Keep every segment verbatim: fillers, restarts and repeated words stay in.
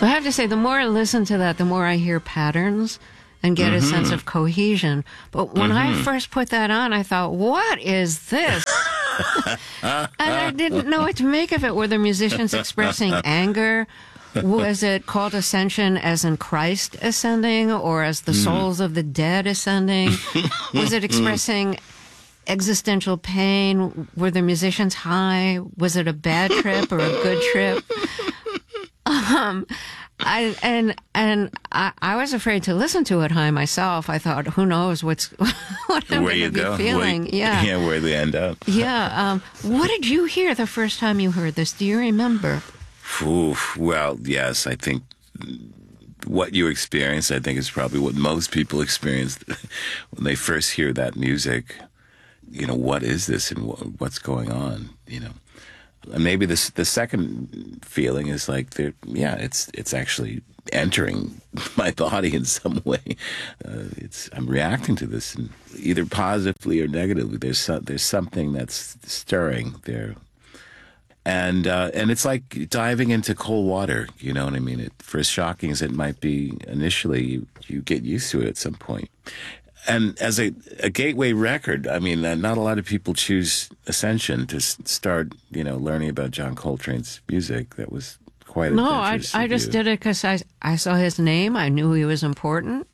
I have to say, the more I listen to that, the more I hear patterns and get mm-hmm. a sense of cohesion. But when mm-hmm. I first put that on, I thought, what is this? And I didn't know what to make of it. Were the musicians expressing anger? Was it called ascension as in Christ ascending, or as the souls of the dead ascending? Was it expressing existential pain? Were the musicians high? Was it a bad trip or a good trip? Um, I and and I, I was afraid to listen to it high myself. I thought, who knows what's what I'm going to be go. feeling? Where, yeah, yeah, where they end up. Yeah. Um, what did you hear the first time you heard this? Do you remember? Ooh, well, yes, I think what you experienced, I think, is probably what most people experienced when they first hear that music. You know, what is this and wh- what's going on? You know, and maybe this the second feeling is like, yeah, it's it's actually entering my body in some way. Uh, it's I'm reacting to this, and either positively or negatively. There's some, there's something that's stirring there. And uh, and it's like diving into cold water, you know what I mean? It, for as shocking as it might be initially, you, you get used to it at some point. And as a, a gateway record, I mean, uh, not a lot of people choose Ascension to s- start, you know, learning about John Coltrane's music. That was quite no. I I just you. did it because I I saw his name. I knew he was important.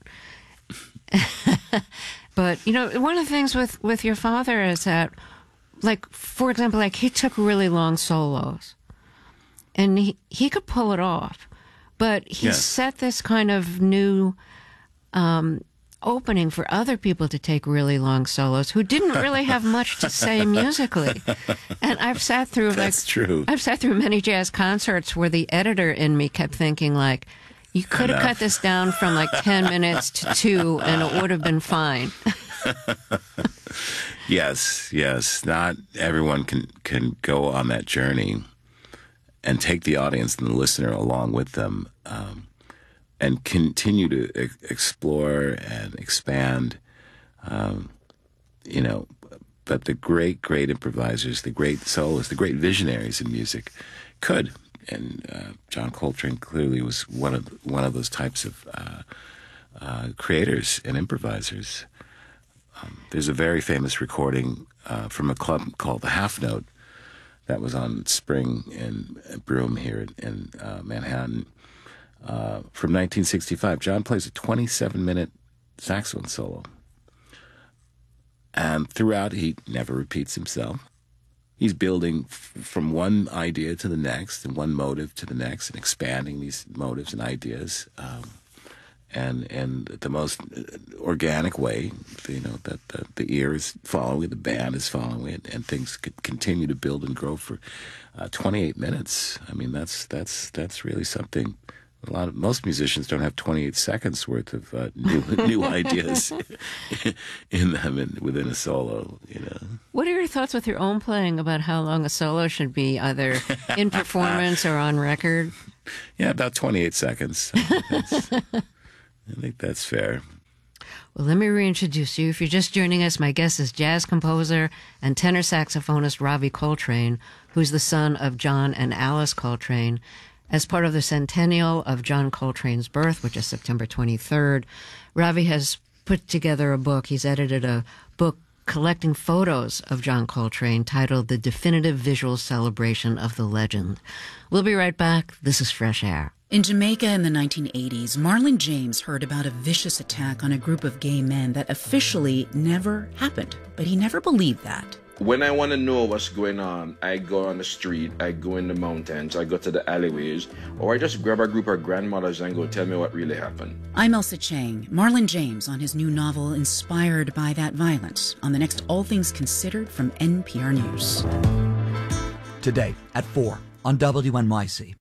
But you know, one of the things with with your father is that, like, for example, like he took really long solos, and he, he could pull it off, but he yes. set this kind of new um, opening for other people to take really long solos who didn't really have much to say musically. And I've sat through That's like true. I've sat through many jazz concerts where the editor in me kept thinking, like, you could have cut this down from like ten minutes to two, and it would have been fine. Yes, yes. Not everyone can, can go on that journey and take the audience and the listener along with them, um, and continue to e- explore and expand. Um, you know, but the great, great improvisers, the great soloists, the great visionaries in music could. And uh, John Coltrane clearly was one of one of those types of uh, uh, creators and improvisers. Um, there's a very famous recording uh, from a club called the Half Note that was on Spring and Broome here in, in uh, Manhattan uh, from nineteen sixty-five. John plays a twenty-seven minute saxophone solo. And throughout, he never repeats himself. He's building f- from one idea to the next and one motive to the next and expanding these motives and ideas. Um, And and the most organic way, you know, that the, the ear is following it, the band is following it, and things could continue to build and grow for uh, twenty-eight minutes. I mean, that's that's that's really something. A lot of most musicians don't have twenty-eight seconds worth of uh, new new ideas in them in, within a solo. You know. What are your thoughts with your own playing about how long a solo should be, either in performance or on record? Yeah, about twenty-eight seconds. I think that's fair. Well, let me reintroduce you. If you're just joining us, my guest is jazz composer and tenor saxophonist Ravi Coltrane, who's the son of John and Alice Coltrane. As part of the centennial of John Coltrane's birth, which is September twenty-third, Ravi has put together a book. He's edited a book collecting photos of John Coltrane titled The Definitive Visual Celebration of the Legend. We'll be right back. This is Fresh Air. In Jamaica in the nineteen eighties, Marlon James heard about a vicious attack on a group of gay men that officially never happened, but he never believed that. When I want to know what's going on, I go on the street, I go in the mountains, I go to the alleyways, or I just grab a group of grandmothers and go tell me what really happened. I'm Elsa Chang. Marlon James on his new novel Inspired by That Violence on the next All Things Considered from N P R News. Today at four on W N Y C.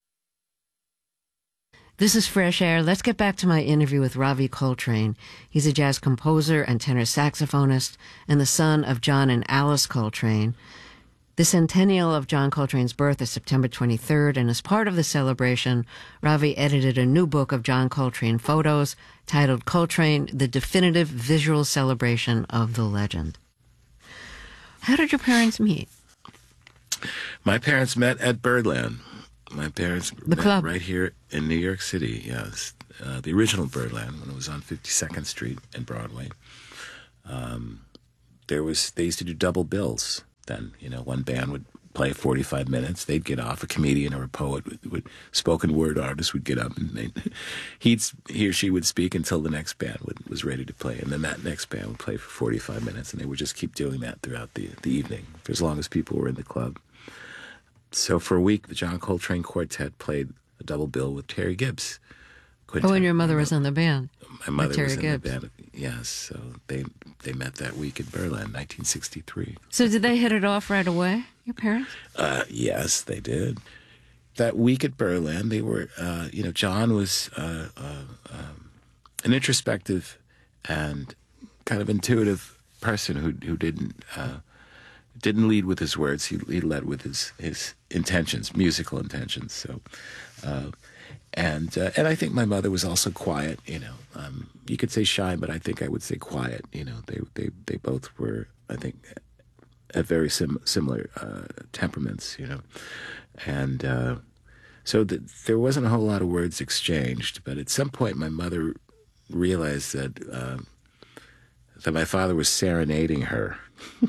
This is Fresh Air. Let's get back to my interview with Ravi Coltrane. He's a jazz composer and tenor saxophonist and the son of John and Alice Coltrane. The centennial of John Coltrane's birth is September twenty-third, and as part of the celebration, Ravi edited a new book of John Coltrane photos titled Coltrane, The Definitive Visual Celebration of the Legend. How did your parents meet? My parents met at Birdland. My parents The met club. right here in New York City, yes. Uh, the original Birdland, when it was on fifty-second Street and Broadway. Um, there was, they used to do double bills then. You know, one band would play forty-five minutes, they'd get off, a comedian or a poet would, would spoken word artist would get up and they, he'd, he or she would speak until the next band would, was ready to play. And then that next band would play for forty-five minutes, and they would just keep doing that throughout the, the evening for as long as people were in the club. So for a week, the John Coltrane Quartet played a double bill with Terry Gibbs. Quintet. Oh, and your mother was in the band. My mother Terry was in Gibbs. the band. Yes, so they they met that week in Berlin, nineteen sixty-three. So did they hit it off right away, your parents? Uh, yes, they did. That week at Berlin, they were, uh, you know, John was uh, uh, um, an introspective and kind of intuitive person who who didn't uh, didn't lead with his words. He he led with his his intentions, musical intentions. So. Uh, And uh, and I think my mother was also quiet, you know. Um, you could say shy, but I think I would say quiet. You know, they they, they both were, I think, at very sim- similar uh, temperaments, you know. And uh, so the, there wasn't a whole lot of words exchanged. But at some point, my mother realized that uh, that my father was serenading her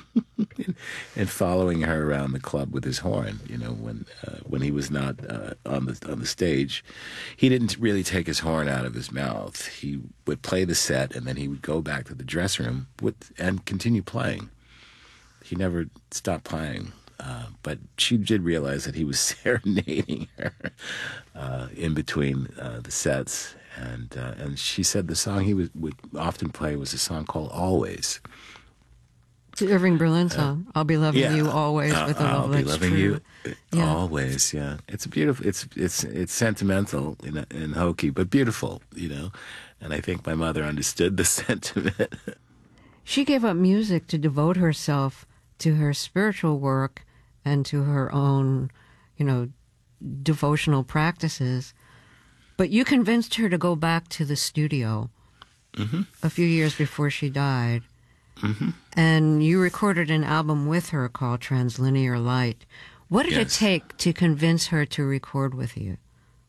and following her around the club with his horn. You know, when uh, when he was not uh, on the on the stage, he didn't really take his horn out of his mouth. He would play the set, and then he would go back to the dressing room with, and continue playing. He never stopped playing. Uh, but she did realize that he was serenading her uh, in between uh, the sets. And uh, and she said the song he would, would often play was a song called Always. It's an Irving Berlin song. Uh, I'll be loving yeah. you always uh, with a I'll love be that's loving true. you Yeah. always. Yeah, it's a beautiful. It's it's it's sentimental and, and hokey, but beautiful. You know, and I think my mother understood the sentiment. She gave up music to devote herself to her spiritual work and to her own, you know, devotional practices. But you convinced her to go back to the studio mm-hmm. a few years before she died. Mm-hmm. And you recorded an album with her called Translinear Light. What did yes. it take to convince her to record with you?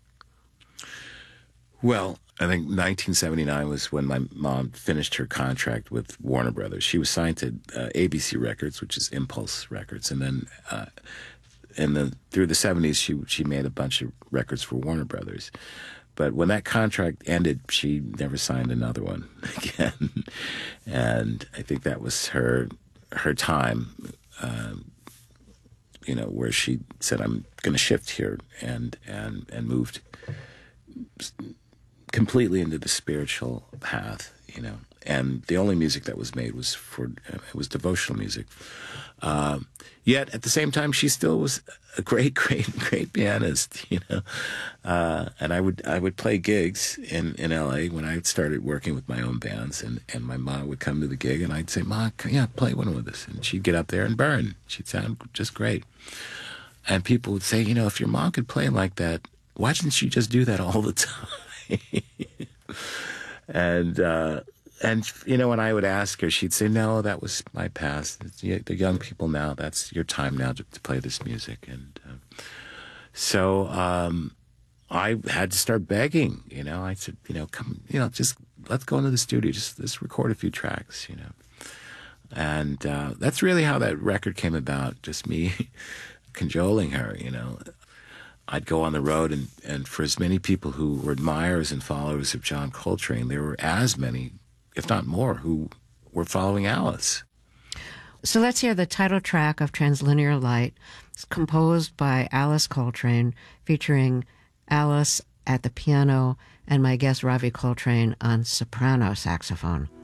Well, I think nineteen seventy-nine was when my mom finished her contract with Warner Brothers. She was signed to uh, A B C Records, which is Impulse Records, and then uh, and then through the seventies, she she made a bunch of records for Warner Brothers. But when that contract ended, she never signed another one again, and I think that was her her time. Uh, you know, where she said, "I'm going to shift here," and and and moved completely into the spiritual path, you know. And the only music that was made was for uh, it was devotional music. Uh, yet at the same time, she still was a great, great, great pianist, you know. Uh, and I would I would play gigs in, in L A when I started working with my own bands, and, and my mom would come to the gig, and I'd say, "Ma, yeah, play one with us," and she'd get up there and burn. She'd sound just great. And people would say, you know, if your mom could play like that, why didn't she just do that all the time? and uh, and you know, when I would ask her, she'd say, "No, that was my past. It's, the young people now, that's your time now to, to play this music." And uh, so um, I had to start begging. You know, I said, "You know, come, you know, just let's go into the studio, just let's record a few tracks." You know, and uh, that's really how that record came about. Just me cajoling her. You know. I'd go on the road, and, and for as many people who were admirers and followers of John Coltrane, there were as many, if not more, who were following Alice. So let's hear the title track of Translinear Light. It's composed by Alice Coltrane, featuring Alice at the piano and my guest Ravi Coltrane on soprano saxophone.